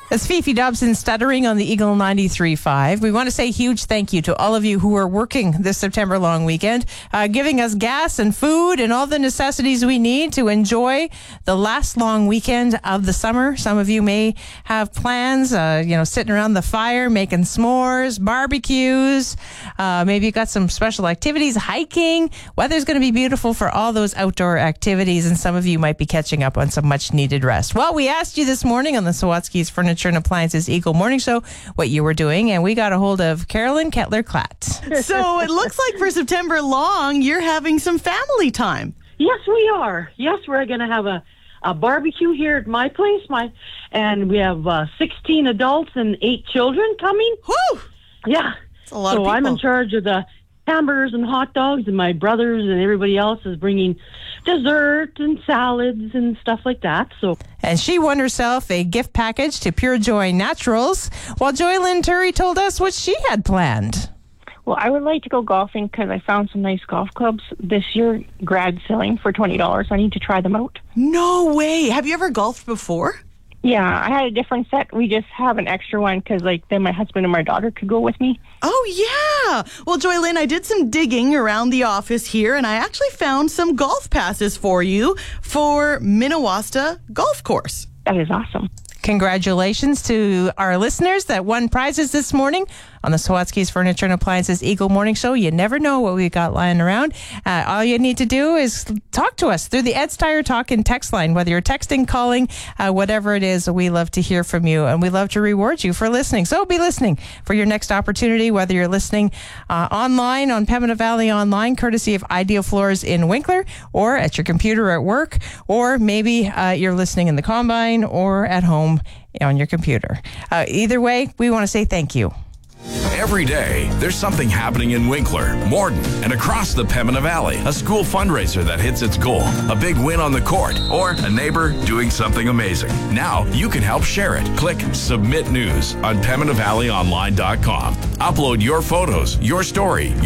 It's Fifi Dobson stuttering on the Eagle 93.5. We want to say a huge thank you to all of you who are working this September long weekend, giving us gas and food and all the necessities we need to enjoy the last long weekend of the summer. Some of you may have plans, sitting around the fire, making s'mores, barbecues. Maybe you got some special activities, hiking. Weather's going to be beautiful for all those outdoor activities, and some of you might be catching up on some much needed rest. Well, we asked you this morning on the Sawatsky's Furniture and Appliances Eagle Morning Show what you were doing, and we got a hold of Carolyn Kettler-Klatt. So it looks like for September long, you're having some family time. Yes, we are. Yes, we're going to have a barbecue here at my place. And we have 16 adults and 8 children coming. Whew! Yeah. That's a lot of people. So I'm in charge of the hamburgers and hot dogs, and my brothers and everybody else is bringing dessert and salads and stuff like that. And she won herself a gift package to Pure Joy Naturals, while Joylyn Turry told us what she had planned. Well, I would like to go golfing because I found some nice golf clubs this year, grad selling for $20. I need to try them out. No way. Have you ever golfed before? Yeah, I had a different set. We just have an extra one because, then my husband and my daughter could go with me. Oh, yeah. Well, Joylyn, I did some digging around the office here, and I actually found some golf passes for you for Minnewasta Golf Course. That is awesome. Congratulations to our listeners that won prizes this morning on the Sawatsky's Furniture and Appliances Eagle Morning Show. You never know what we got lying around. All you need to do is talk to us through the Ed Steyer Talk and text line, whether you're texting, calling, whatever it is. We love to hear from you, and we love to reward you for listening. So be listening for your next opportunity, whether you're listening online on Pembina Valley Online, courtesy of Ideal Floors in Winkler, or at your computer at work, or maybe you're listening in the combine or at home on your computer. Either way, we want to say thank you. Every day, there's something happening in Winkler, Morden, and across the Pembina Valley. A school fundraiser that hits its goal, a big win on the court, or a neighbor doing something amazing. Now, you can help share it. Click Submit News on PembinaValleyOnline.com. Upload your photos, your story,